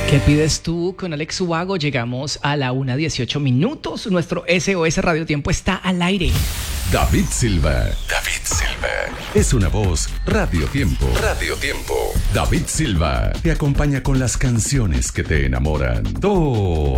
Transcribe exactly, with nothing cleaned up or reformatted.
¿Qué pides tú con Alex Ubago? Llegamos a la una dieciocho minutos. Nuestro S O S Radio Tiempo está al aire. David Silva. David Silva. Es una voz Radio Tiempo. Radio Tiempo. David Silva te acompaña con las canciones que te enamoran. Todo